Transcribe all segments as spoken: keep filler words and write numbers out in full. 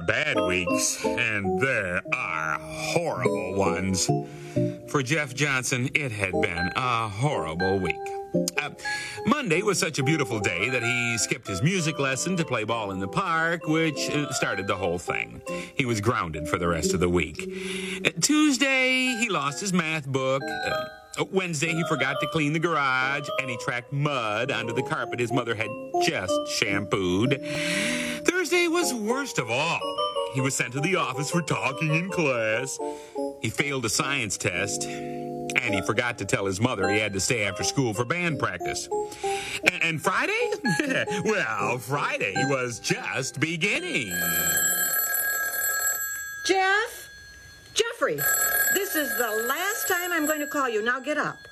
bad weeks, and there are horrible ones. For Jeff Johnson, it had been a horrible week. Uh, Monday was such a beautiful day that he skipped his music lesson to play ball in the park, which uh, started the whole thing. He was grounded for the rest of the week. Uh, Tuesday, he lost his math book. Uh, Wednesday, he forgot to clean the garage, and he tracked mud onto the carpet his mother had just shampooed. Thursday was worst of all. He was sent to the office for talking in class. He failed a science test, and he forgot to tell his mother he had to stay after school for band practice. And, and Friday? Well, Friday was just beginning. Jeff? Jeffrey, this is the last time I'm going to call you. Now get up.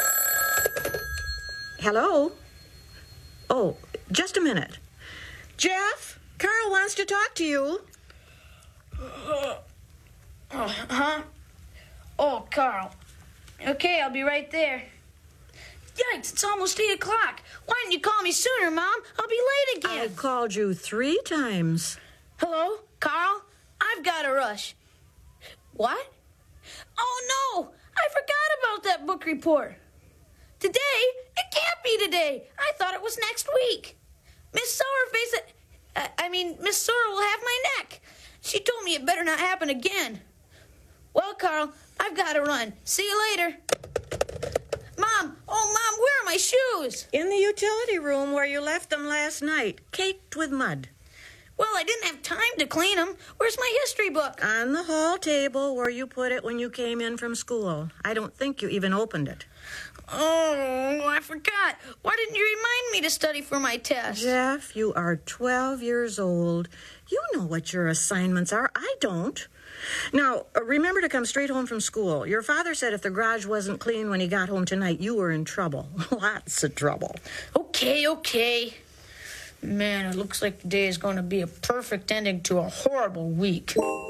Hello? Oh, just a minute. Jeff, Carl wants to talk to you. Uh, huh? Oh, Carl. Okay, I'll be right there. Yikes, it's almost eight o'clock. Why didn't you call me sooner, Mom? I'll be late again. I called you three times. Hello, Carl? I've got a rush. What? Oh, no! I forgot about that book report. Today? It can't be today. I thought it was next week. Miss Sourface, uh, I mean, Miss Sora will have my neck. She told me it better not happen again. Well, Carl, I've got to run. See you later. Mom! Oh, Mom, where are my shoes? In the utility room where you left them last night, caked with mud. Well, I didn't have time to clean them. Where's my history book? On the hall table where you put it when you came in from school. I don't think you even opened it. Oh, I forgot. Why didn't you remind me to study for my test? Jeff, you are twelve years old. You know what your assignments are. I don't. Now, remember to come straight home from school. Your father said if the garage wasn't clean when he got home tonight, you were in trouble. Lots of trouble. Okay, okay. Man, it looks like today is going to be a perfect ending to a horrible week.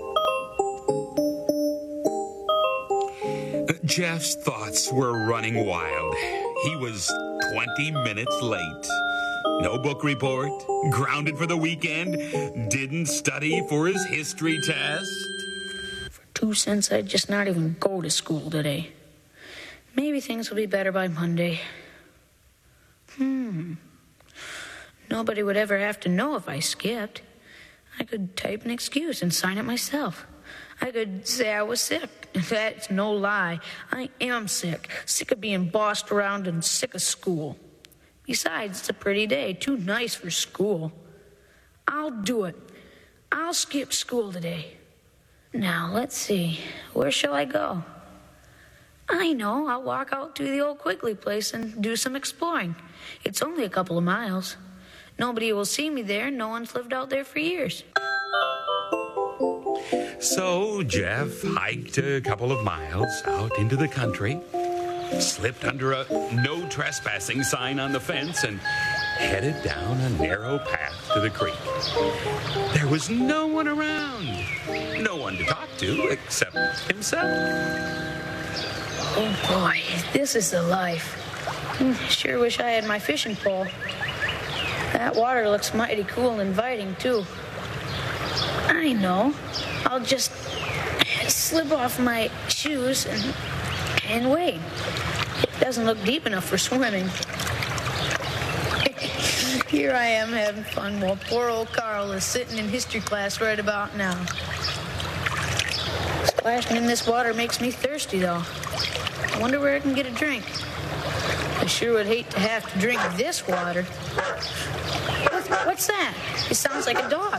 Jeff's thoughts were running wild. He was twenty minutes late. No book report, grounded for the weekend, didn't study for his history test. For two cents, I'd just not even go to school today. Maybe things will be better by Monday. Hmm. Nobody would ever have to know if I skipped. I could type an excuse and sign it myself. I could say I was sick. That's no lie. I am sick. Sick of being bossed around and sick of school. Besides, it's a pretty day. Too nice for school. I'll do it. I'll skip school today. Now, let's see. Where shall I go? I know. I'll walk out to the old Quigley place and do some exploring. It's only a couple of miles. Nobody will see me there. No one's lived out there for years. So Jeff hiked a couple of miles out into the country, slipped under a no trespassing sign on the fence, and headed down a narrow path to the creek. There was no one around, no one to talk to except himself. Oh boy, this is the life. Sure wish I had my fishing pole. That water looks mighty cool and inviting, too. I know. I'll just slip off my shoes and, and wade. It doesn't look deep enough for swimming. Here I am having fun while poor old Carl is sitting in history class right about now. Splashing in this water makes me thirsty, though. I wonder where I can get a drink. I sure would hate to have to drink this water. What's that? It sounds like a dog.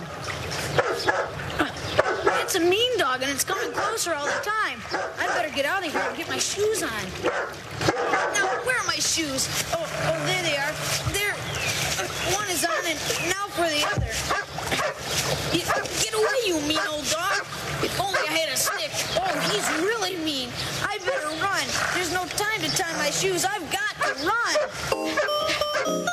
It's a mean dog, and it's coming closer all the time. I better get out of here and get my shoes on. Now, where are my shoes? Oh, oh, there they are. There. Uh, one is on, and now for the other. You, get away, you mean old dog. If only I had a stick. Oh, he's really mean. I better run. There's no time to tie my shoes. I've got to run.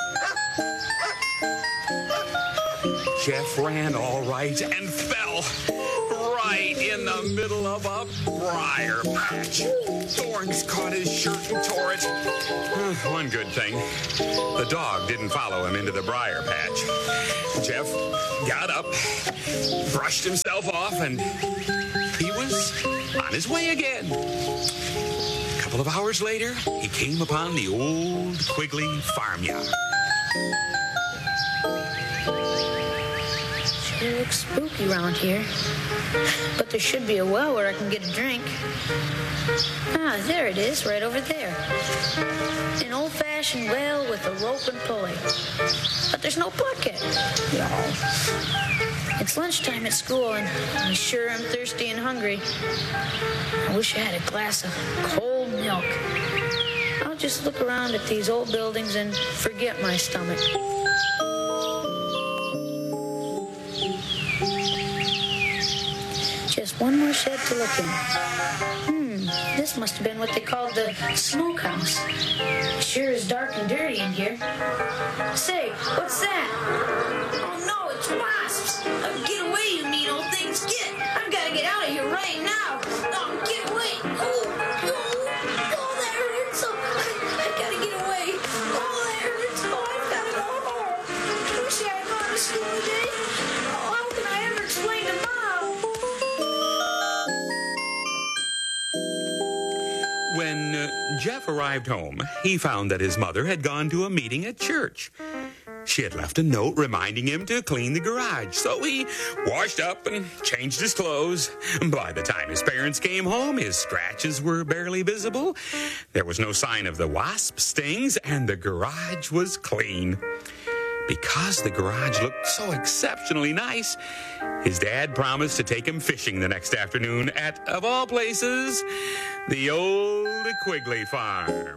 Jeff ran all right and fell right in the middle of a briar patch. Thorns caught his shirt and tore it. Uh, One good thing, the dog didn't follow him into the briar patch. Jeff got up, brushed himself off, and he was on his way again. A couple of hours later, he came upon the old Quigley farmyard. Sure looks spooky around here. But there should be a well where I can get a drink. Ah, there it is, right over there. An old-fashioned well with a rope and pulley. But there's no bucket. No. It's lunchtime at school, and I sure am thirsty and hungry. I wish I had a glass of cold milk. I'll just look around at these old buildings and forget my stomach. Just one more shed to look in. Hmm, this must have been what they called the smokehouse. Sure is dark and dirty in here. Say, what's that? Oh no, it's wasps! Oh, get away, you mean old things! Get! I've got to get out of here right now! Oh, get away! Oh, oh, oh, that hurts! Oh, I, I gotta get away! Oh, that hurts! Oh, I've got to go home! I wish I had gone to school today. Oh, how can I ever explain to Mom? When uh, Jeff arrived home, he found that his mother had gone to a meeting at church. She had left a note reminding him to clean the garage, so he washed up and changed his clothes. By the time his parents came home, his scratches were barely visible. There was no sign of the wasp stings, and the garage was clean. Because the garage looked so exceptionally nice, his dad promised to take him fishing the next afternoon at, of all places, the old Quigley farm.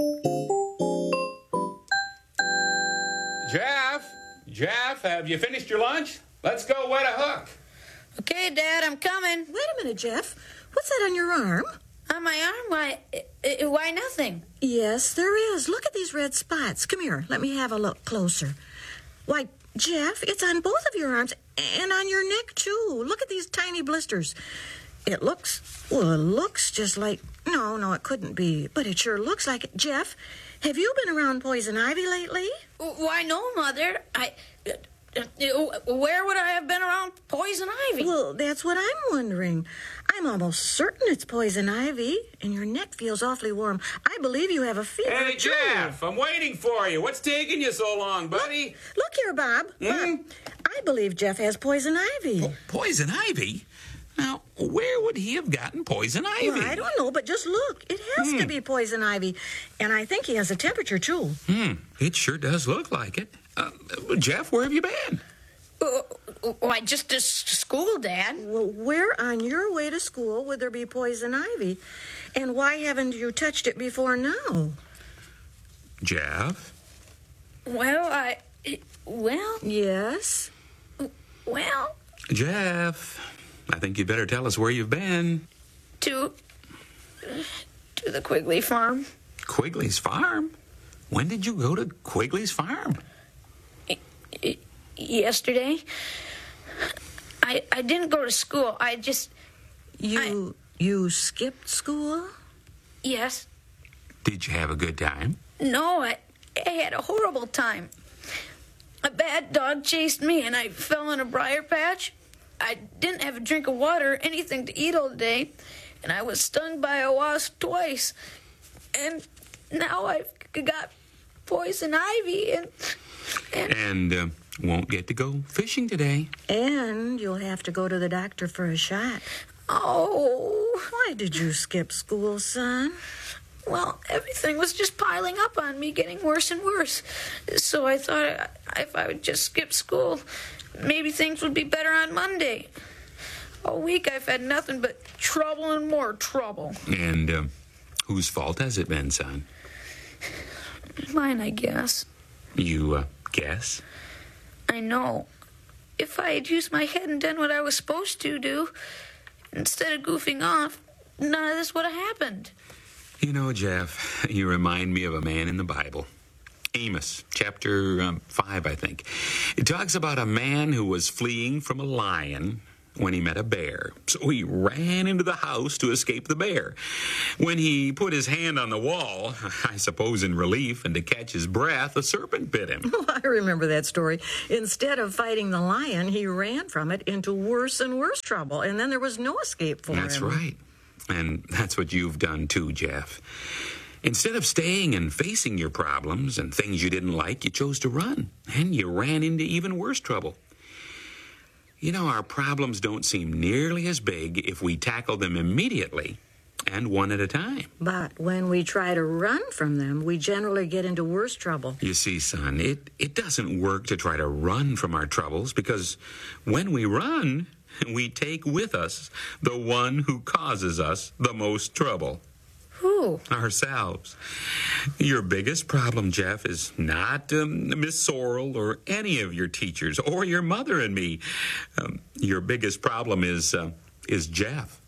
Jeff? Jeff, have you finished your lunch? Let's go wet a hook. Okay, Dad, I'm coming. Wait a minute, Jeff. What's that on your arm? On my arm? Why, uh, why nothing? Yes, there is. Look at these red spots. Come here. Let me have a look closer. Why, Jeff, it's on both of your arms and on your neck, too. Look at these tiny blisters. It looks, well, it looks just like, no, no, it couldn't be, but it sure looks like it. Jeff, have you been around poison ivy lately? Why, no, Mother. I... Uh, uh, where would I have been around poison ivy? Well, that's what I'm wondering. I'm almost certain it's poison ivy, and your neck feels awfully warm. I believe you have a fever. Hey, too. Jeff, I'm waiting for you. What's taking you so long, buddy? Look here, Bob. Hmm? Bob, I believe Jeff has poison ivy. Po- poison ivy? Now, where would he have gotten poison ivy? Well, I don't know, but just look. It has Hmm. to be poison ivy. And I think he has a temperature, too. Hmm, it sure does look like it. Uh, Jeff, where have you been? Uh, why, just to s- school, Dad. Well, where on your way to school would there be poison ivy? And why haven't you touched it before now? Jeff? Well, I... Well, Yes? well, Jeff, I think you'd better tell us where you've been. to... to the Quigley farm. Quigley's farm? When did you go to Quigley's farm? Y- Yesterday. I I didn't go to school. I just... You you skipped school? Yes. Did you have a good time? No, I, I had a horrible time. A bad dog chased me, and I fell in a briar patch. I didn't have a drink of water or anything to eat all day, and I was stung by a wasp twice. And now I've got poison ivy, and... And, And uh, won't get to go fishing today. And you'll have to go to the doctor for a shot. oh, Why did you skip school, son? well, everything was just piling up on me, getting worse and worse. So I thought I, if I would just skip school, maybe things would be better on Monday. All week I've had nothing but trouble and more trouble. And uh, whose fault has it been, son? Mine, I guess. You uh, guess? I know. If I had used my head and done what I was supposed to do, instead of goofing off, none of this would have happened. You know, Jeff, you remind me of a man in the Bible. Amos, chapter um, five, I think. It talks about a man who was fleeing from a lion, when he met a bear. So he ran into the house to escape the bear. When he put his hand on the wall, I suppose in relief and to catch his breath, a serpent bit him. Oh, I remember that story. Instead of fighting the lion, he ran from it into worse and worse trouble, and then there was no escape for That's him. That's right. And that's what you've done too, Jeff. Instead of staying and facing your problems and things you didn't like, you chose to run, and you ran into even worse trouble. You know, our problems don't seem nearly as big if we tackle them immediately and one at a time. But when we try to run from them, we generally get into worse trouble. You see, son, it, it doesn't work to try to run from our troubles, because when we run, we take with us the one who causes us the most trouble. Who? Ourselves. Your biggest problem, Jeff, is not um, Miss Sorrell or any of your teachers or your mother and me. Um, your biggest problem is uh, is Jeff.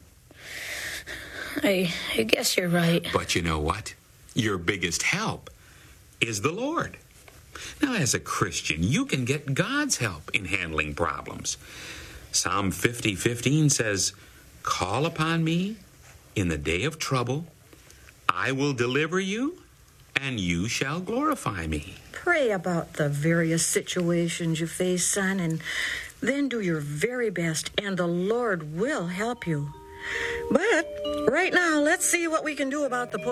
I, I guess you're right. But you know what? Your biggest help is the Lord. Now, as a Christian, you can get God's help in handling problems. Psalm fifty fifteen says, "Call upon me in the day of trouble. I will deliver you, and you shall glorify me." Pray about the various situations you face, son, and then do your very best, and the Lord will help you. But right now, let's see what we can do about the